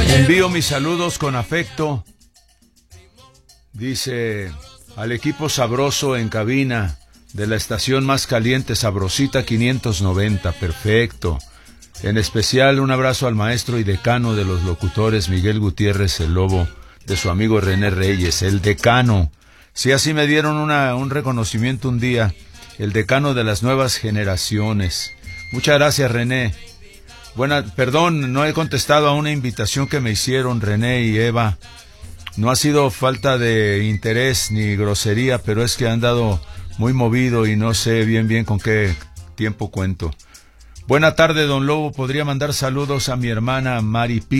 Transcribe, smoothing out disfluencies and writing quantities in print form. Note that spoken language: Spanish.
Envío mis saludos con afecto, dice, al equipo sabroso en cabina de la estación más caliente, Sabrosita 590, perfecto. En especial un abrazo al maestro y decano de los locutores, Miguel Gutiérrez el Lobo, de su amigo René Reyes, el decano. Sí, así me dieron un reconocimiento un día, el decano de las nuevas generaciones. Muchas gracias, René. Perdón, no he contestado a una invitación que me hicieron René y Eva. No ha sido falta de interés ni grosería, pero es que han dado muy movido y no sé bien con qué tiempo cuento. Buena tarde, don Lobo. ¿Podría mandar saludos a mi hermana Mari P?